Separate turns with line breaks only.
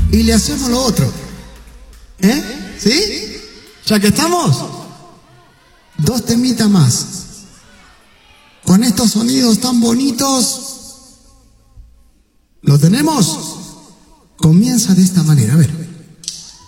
y le hacemos lo otro. ¿Sí? Ya que estamos, 2 temitas más. Con estos sonidos tan bonitos, ¿lo tenemos? Comienza de esta manera, a ver.